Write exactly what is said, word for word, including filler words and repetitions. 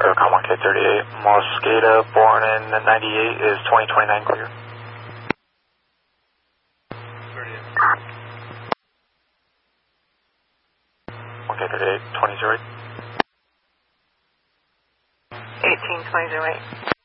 SoCom one K thirty-eight. Mosqueda, born in ninety-eight, is twenty twenty-nine clear. one K thirty-eight, twenty oh eight. eighteen twenty oh eight.